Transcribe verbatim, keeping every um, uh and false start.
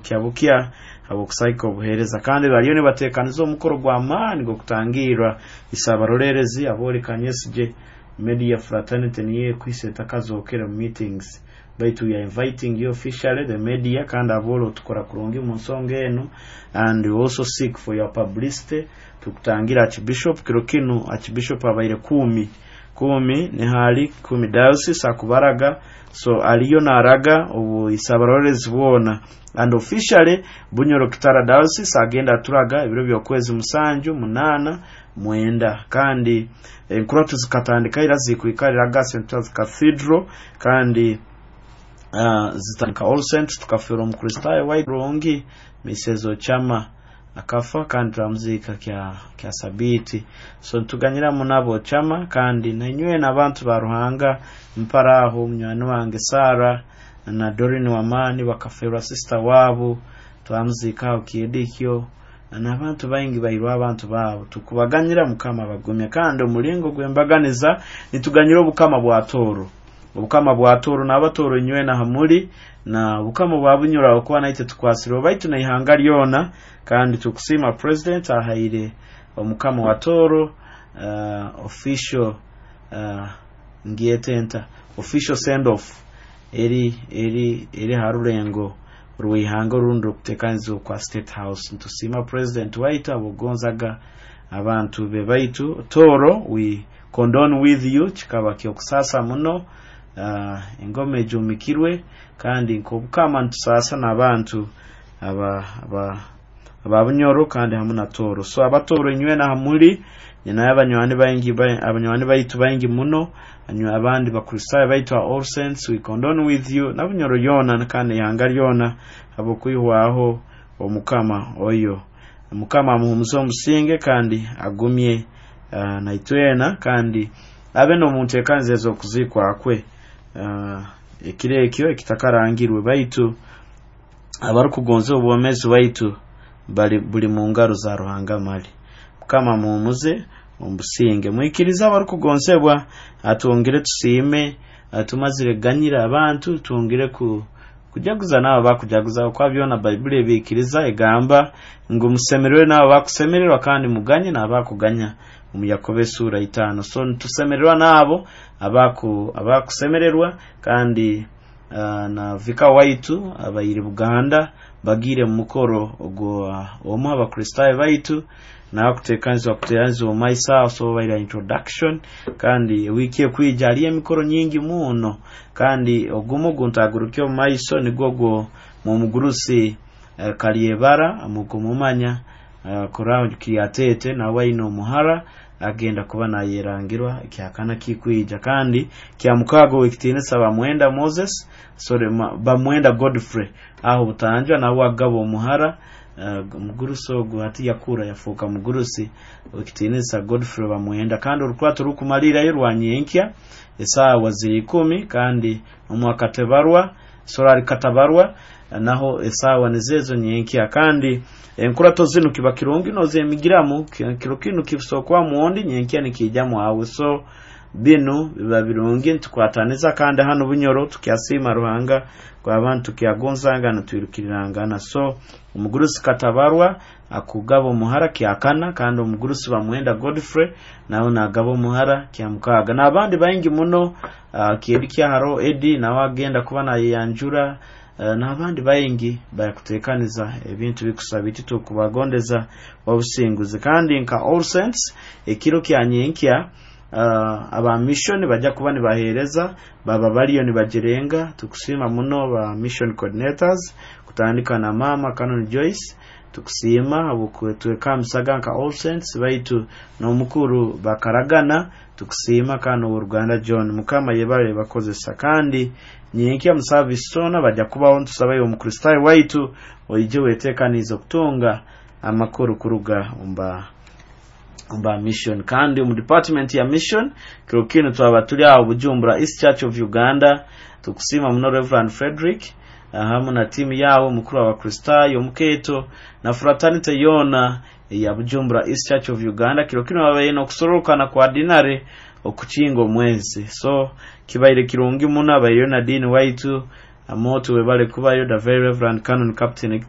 kyabukya abokusaiko buhereza kandi baliyo ne batekaniza omukoro gwa maani go kutangira isabarorerezi abori kanyesije media fraternity niye kwiseta kazokera meetings baitu we are inviting you officially the media kandi abolo tukora kurungi mu nsonga eno and we also seek for your publicity tukutangira archbishop kirokino archbishop abaire kumi kumi ni hali kumi diocese akubaraga so aliyo naraga ubu isabarorezi bona and officially Bunyoro Kitara diocese agenda turaga ibiro byokwezi musanju munana mwenda kandi enkuratu zikatandika irazikwikarira Saint Thomas Cathedral kandi uh, zitanka All Saints tukafira mu Kristayo White Rongi misezo chama akafa kandi ramuzika kya kya sabiti so tuganyira munabo chama kandi nanywe nabantu baruhanga mparaho mnywani wange Sara na Dorine Wamani bakafira sister wabo twamuzika okiyedikyo n'abantu bayingi bayirwa abantu babo tukubaganyira mukama bagumye kandi umulingo gwembaganiza nituganyira obukama bwa toro obukama bwa toro n'abatoro nywe na hamuri na bukama bwa Bunyoro okuba naite tukwasiro baitu na ihanga lyona kandi tukusima president ahaire omukama wa toro uh, official uh, ngietenta official send off eri eri eri harurengo ruihanga rundo kutekanzo kwa State House ntusima president waita abogonzaga abantu be baitu toro we condone with you kikaba kyo kusasa muno uh, ingome jumikirwe kandi nkobukama ntusasa nabantu aba aba ababunyoro kandi hamuna toro so abatoro nywe na hamuri nyina yabanywani bayingi abanywani baitu bayingi muno anyu abandi bakurisaye baitu All Saints we condone with you nabunyoro yona kandi yanga yona abokuyihwaho omukama oyo omukama muhumuzo musinge kandi agumye uh, naitwena kandi abe no muntu ekanzezo kuzikwa akwe uh, ekirekyo ekitakarangirwe baitu abaru kugonze obwomezi baitu bali buli mu ngaro za Ruhanga mali kama muumuze ombusinge mwikiriza abaru kugonsebwa atongere tusime atumazire ganyira abantu tongere ku kujaguza nabo bakujaguza kwa byona Bible ebikiriza egamba ngo musemererwe nabo bakusemererwa kandi muganye nabakuganya mu Yakobo sura itano so tusemererwa nabo abaku abakusemererwa kandi uh, na vika waitu abayiri Buganda bagire mukoro ogwo omu abakristayo baitu na kutekanzwa kutekanzwa maisa so baira introduction kandi wiki kwija ali emikoro nyingi muno kandi ogumo guntagurukyo maiso nigogo mu mugurusi uh, kaliyebara amugumumanya uh, korao kiyatete na waino muhara agenda kuba na yerangirwa kyakana kikwija kandi kyamukago wikitine saba mwenda Moses sore bamwenda Godfrey aho butanjwa na wagabo muhara uh, muguruso guhati yakura yafuka mugurusi wikitine sa Godfrey bamwenda kandi urukwato rukumalira yirwanyenkya esa waziri kumi kandi umwaka tebarwa sorari katabarwa naho esawa nizezo nyenkya kandi enkurato zinu kiba kirungi noze emigiramu kirokino kifsokwa muondi nyenkya nikijyamu awe so bino biba birungi ntukwataniza kandi hano Bunyoro tukyasima Ruhanga kwa abantu kyagonzanga natwirukirirangana so umugurusi katabarwa akugabo muhara kyakana kandi umugurusi bamwenda Godfrey naho nagabo muhara kyamukaga nabandi bayingi muno uh, kiyedikya haro Edi nawe agenda kuba na yanjura Uh, n'abandi bayingi bayakutekaniza ebintu bikusabiti to kubagondeza wabusinguze kandi nka All Saints ekiro kyanyenkya uh, aba mission bajya kuba ni bahereza baba baliyo ni bajirenga tukusima muno ba mission coordinators kutandika na mama Canon Joyce tukusima abukwe kamsaga nka All Saints baitu no mukuru bakaragana tukusima kano u Rwanda John mukama yebare bakozesa kandi nyenkya mu service sona bajya kubaho ntusabaye umukristayo waitu oyije wetekanizo kutunga amakuru kuruga umba umba mission kandi mu department ya mission kirokino twaba tuli aho Bujumbura East Church of Uganda tukusima muno Reverend Frederick hamu na timu yao mukuru wa Kristayo muketo na fraternity yona ya Bujumbura East Church of Uganda kirokino babaye no kusorokana kwa dinare okuchingo mwezi so kibaire kirungi muno abayo na dini waitu amoto webale kubayo da very reverend canon captain